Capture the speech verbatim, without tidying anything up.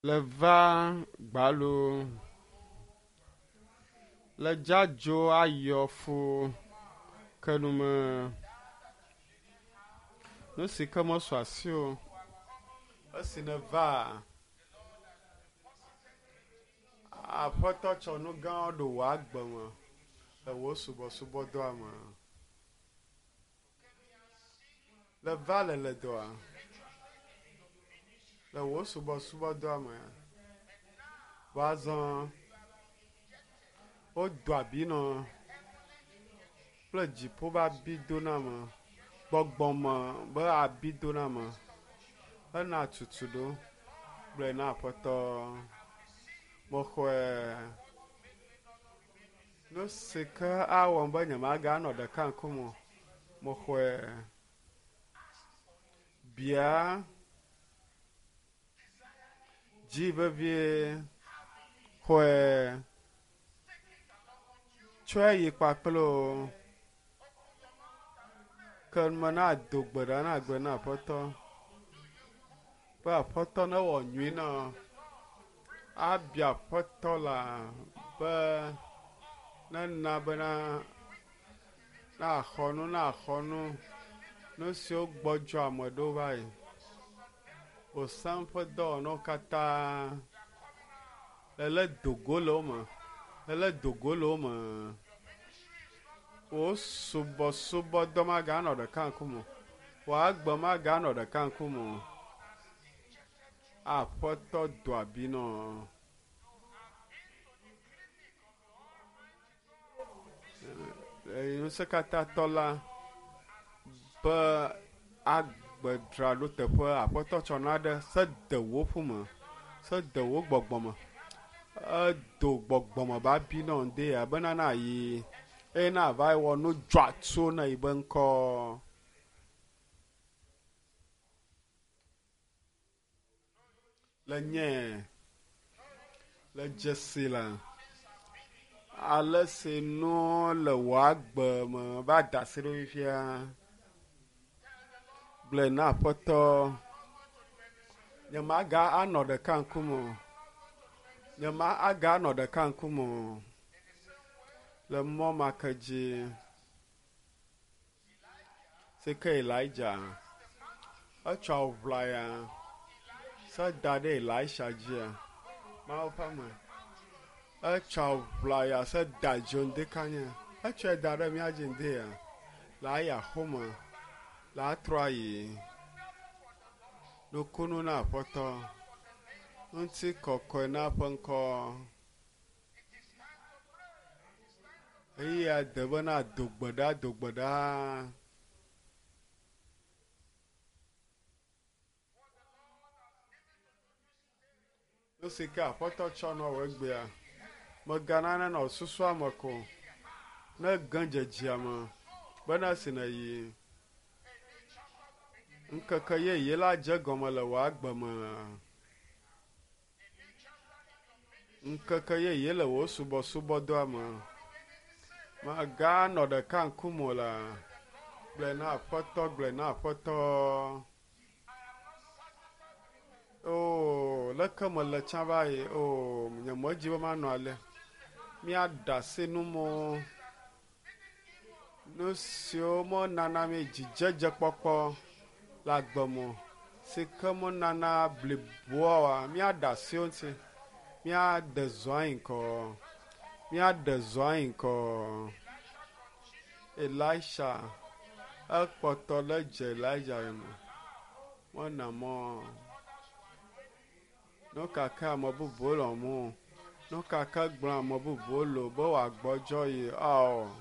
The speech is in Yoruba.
Le va gbalo le dzadzo ayɔ fu kenume nu si ke mesɔ asi o esi ne va aƒetɔ tsɔ nu gãwo ɖo wò agbe me le wò subɔsubɔdɔa me. Le va le le dɔa le wò subɔsubɔdɔa me woazɔ wodo abi nɔ kple dziƒo be abi dona me gbɔgbɔme be abi dona me hena tutu ɖo gblɔe na aƒetɔ mexɔe nu si ke awɔm be nyemaga anɔ ɖeka ŋkume o mexɔe bia dzi vevie xɔe tsɔe yi kpakple o ke me na do gbe ɖa na gbe na aƒetɔ be aƒetɔ ne wɔ nyui na abia aƒetɔ la be nena bena na xɔnu na xɔnu nu siwo gbɔdzɔ ame ɖewo va yi wòsã ƒe dɔwɔnawo katã ele dogo le wo me ele dogo le wo me wò subɔsubɔdɔ maga anɔ ɖeka ŋkume wò agbe maga anɔ ɖeka ŋkume aƒetɔ do abi nɔ ŋusẽkatãtɔ la be agbedzra ɖo teƒe aƒetɔ tsɔ naɖe se de wò ƒume se de wò gbɔgbɔme edo gbɔgbɔme be abi nɔ ŋdi ya bena na yi eye na va wɔ nu dzɔatsu ne yi be ŋkɔ le nye le dzesi la ale si nu le wò agbe me va da asi ɖo fifia gblɔe na aƒetɔ nye maga anɔ ɖeka ŋkume o nye maga anɔ ɖeka ŋkume o le mɔ ma ke dzi si ke Elija etsɔ ʋlaya se da ɖe Elisha dzia mawo ƒe ame etsɔ ʋlaya se da dzo ŋdi kanya etsɔe da ɖe mía dzi ŋdi ya le ayi axome le atrɔ ayi nukunu na aƒetɔ ŋuti kɔkɔe na ƒe ŋkɔ eya de bena dogbe ɖa dogbe ɖa nu si ke aƒetɔ tsɔ nɔ wò egbea megana nenɔ susua me ko ne gã dzedzia me bena si ne yi ŋkeke yeye la dze gɔme le wò agbe me ŋkeke yeye le wò subɔsubɔdɔa me maga nɔ ɖeka ŋkume o la gblɔe na aƒetɔ gblɔe na aƒetɔ o leke mele tsã va yi o nye medzi be manɔ ale míaɖe asi nu mo nu siwo menana mi dzidzedze kpɔkpɔ le agbe me si ke menana bliboa oa míaɖe asi wo ŋuti míaɖe zɔ ayi ŋkɔ míaɖe zɔ ayi ŋkɔ Elisha ekpɔtɔ le dze Elija me mena mɔ nu kake ame bubuwo le mo nu kake gblɔ ame bubuwo lo be wòagbɔdzɔ yi awɔ